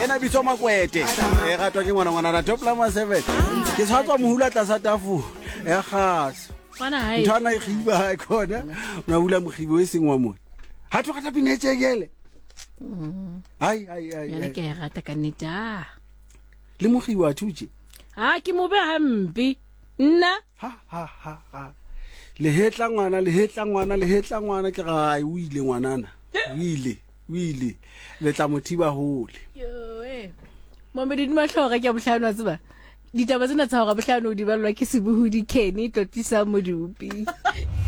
ena bitso Makwete e gatwa ke ngwana top lama 7 ke tshwatswa mohula tlasa tafu e gas Bana hai. ntwana e khiba ha khona una bula mogibo e sengwa mona ha tlo gata pinetshekele ai Yana ke ya rata ka nneta. le mogibo a thutse Ha ke mo be hampi. Nna ha lehetla ngwana ke ga o ile ngwanana o ile le tla mothiba hole yo Mombe di mahloga ke a bohlano a tseba. Ditaba tsena tsa hore bohlano di ballwa ke sebuhudi Kenny totisa modupi.